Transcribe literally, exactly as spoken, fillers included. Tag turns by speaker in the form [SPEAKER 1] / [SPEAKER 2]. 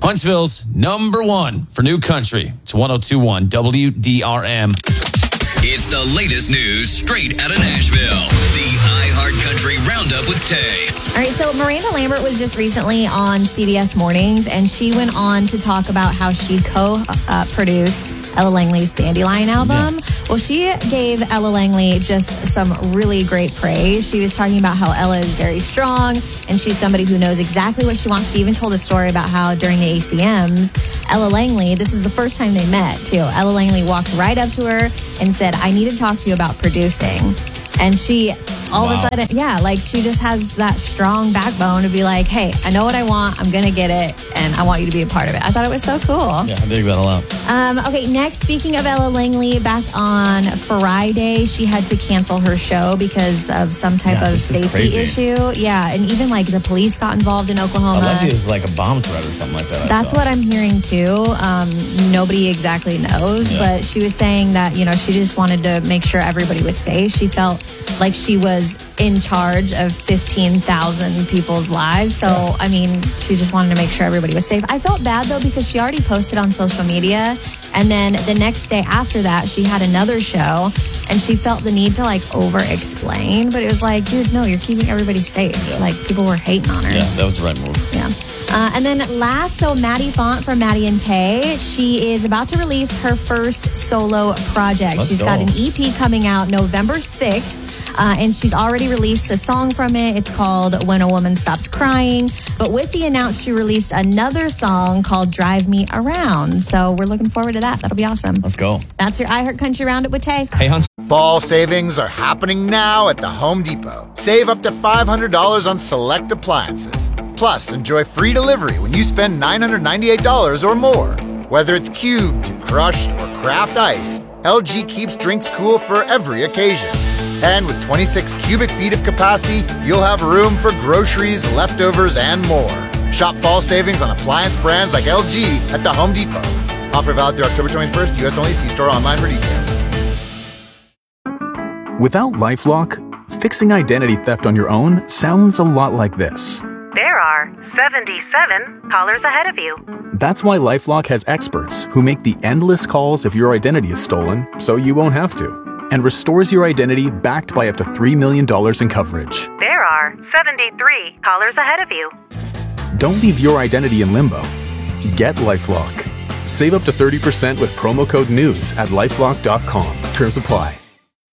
[SPEAKER 1] Huntsville's number one for new country. It's one oh two point one W D R M.
[SPEAKER 2] It's the latest news straight out of Nashville. The iHeart Country Roundup with Tay.
[SPEAKER 3] All right, so Miranda Lambert was just recently on C B S Mornings, and she went on to talk about how she co-produced Ella Langley's Dandelion album. Yeah. Well, she gave Ella Langley just some really great praise. She was talking about how Ella is very strong, and she's somebody who knows exactly what she wants. She even told a story about how during the A C Ms, Ella Langley, this is the first time they met, too. Ella Langley walked right up to her and said, I need to talk to you about producing. And she, all wow. of a sudden, yeah, like she just has that strong backbone to be like, hey, I know what I want. I'm going to get it. And I want you to be a part of it. I thought it was so cool.
[SPEAKER 1] Yeah, I dig that a lot.
[SPEAKER 3] Um, okay, next, speaking of Ella Langley, back on Friday, she had to cancel her show because of some type yeah, of safety issue. Yeah, and even like the police got involved in Oklahoma.
[SPEAKER 1] Allegedly it was like a bomb threat or something like that.
[SPEAKER 3] That's what I'm hearing too. Um, nobody exactly knows, yeah. but she was saying that, you know, she just wanted to make sure everybody was safe. She felt like she was in charge of fifteen thousand people's lives. So, yeah. I mean, she just wanted to make sure everybody was safe. I felt bad, though, because she already posted on social media. And then the next day after that, she had another show. And she felt the need to, like, over-explain. But it was like, dude, no, you're keeping everybody safe. Yeah. Like, people were hating on her.
[SPEAKER 1] Yeah, that was the right move.
[SPEAKER 3] Yeah. Uh, and then last, so Maddie Font from Maddie and Tay, she is about to release her first solo project.
[SPEAKER 1] Let's
[SPEAKER 3] she's
[SPEAKER 1] go.
[SPEAKER 3] got an E P coming out November sixth. Uh, and she's already released a song from it. It's called When a Woman Stops Crying. But with the announce, she released another song called Drive Me Around. So we're looking forward to that. That'll be awesome.
[SPEAKER 1] Let's go.
[SPEAKER 3] That's your iHeart Country Roundup with Tay.
[SPEAKER 1] Hey, Hunt.
[SPEAKER 4] Fall savings are happening now at the Home Depot. Save up to five hundred dollars on select appliances. Plus, enjoy free delivery when you spend nine hundred ninety-eight dollars or more. Whether it's cubed, crushed, or craft ice, L G keeps drinks cool for every occasion. And with twenty-six cubic feet of capacity, you'll have room for groceries, leftovers, and more. Shop fall savings on appliance brands like L G at the Home Depot. Offer valid through October twenty-first, U S only. See store online for details.
[SPEAKER 5] Without LifeLock, fixing identity theft on your own sounds a lot like this.
[SPEAKER 6] There are seventy-seven callers ahead of you.
[SPEAKER 5] That's why LifeLock has experts who make the endless calls if your identity is stolen, so you won't have to, and restores your identity backed by up to three million dollars in coverage.
[SPEAKER 6] There are seventy-three callers ahead of you.
[SPEAKER 5] Don't leave your identity in limbo. Get LifeLock. Save up to thirty percent with promo code NEWS at lifelock dot com. Terms apply.